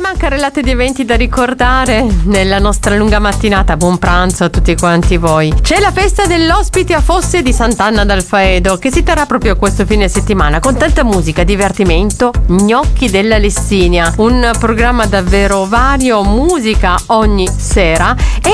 carrellate di eventi da ricordare nella nostra lunga mattinata. Buon pranzo a tutti quanti voi. C'è la festa dell'ospite a Fosse di Sant'Anna d'Alfaedo, che si terrà proprio questo fine settimana, con tanta musica, divertimento, gnocchi della Lessinia, un programma davvero vario, musica ogni sera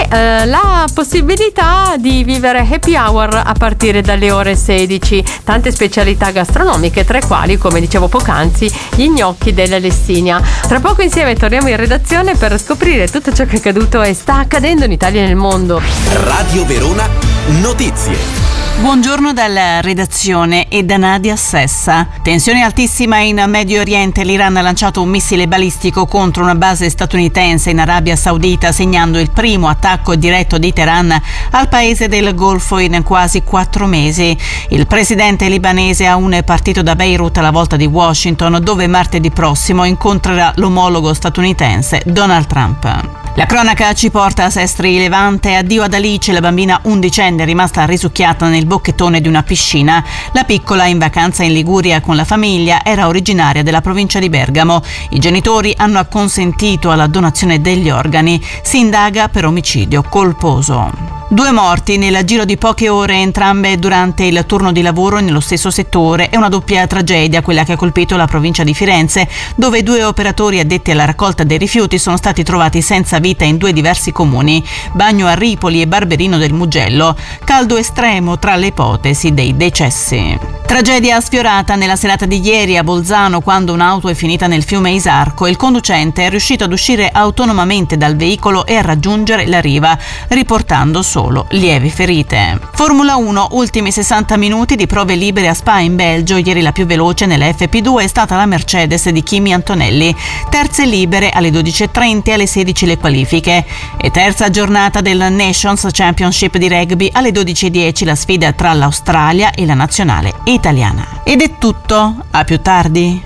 e la possibilità di vivere happy hour a partire dalle ore 16. Tante specialità gastronomiche, tra le quali, come dicevo poc'anzi, gli gnocchi della Lessinia. Tra poco insieme torniamo in redazione per scoprire tutto ciò che è accaduto e sta accadendo in Italia e nel mondo. Radio Verona Notizie. Buongiorno dalla redazione e da Nadia Sessa. Tensione altissima in Medio Oriente. L'Iran ha lanciato un missile balistico contro una base statunitense in Arabia Saudita, segnando il primo attacco diretto di Teheran al paese del Golfo in quasi 4 mesi. Il presidente libanese Aoun è partito da Beirut alla volta di Washington, dove martedì prossimo incontrerà l'omologo statunitense Donald Trump. La cronaca ci porta a Sestri Levante. Addio ad Alice, la bambina undicenne rimasta risucchiata nel bocchettone di una piscina. La piccola, in vacanza in Liguria con la famiglia, era originaria della provincia di Bergamo. I genitori hanno acconsentito alla donazione degli organi. Si indaga per omicidio colposo. 2 morti nel giro di poche ore, entrambe durante il turno di lavoro nello stesso settore. È una doppia tragedia quella che ha colpito la provincia di Firenze, dove 2 operatori addetti alla raccolta dei rifiuti sono stati trovati senza vita in 2 diversi comuni, Bagno a Ripoli e Barberino del Mugello. Caldo estremo tra le ipotesi dei decessi. Tragedia sfiorata nella serata di ieri a Bolzano, quando un'auto è finita nel fiume Isarco e il conducente è riuscito ad uscire autonomamente dal veicolo e a raggiungere la riva, riportando solo lievi ferite. Formula 1, ultimi 60 minuti di prove libere a Spa in Belgio. Ieri la più veloce nella FP2 è stata la Mercedes di Kimi Antonelli. Terze libere alle 12:30 e alle 16 le qualifiche. E terza giornata del Nations Championship di rugby, alle 12:10 la sfida tra l'Australia e la nazionale italiana. Ed è tutto, a più tardi.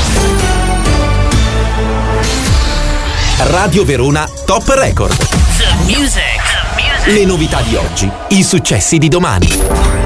Radio Verona Top Record. The music. Le novità di oggi, i successi di domani.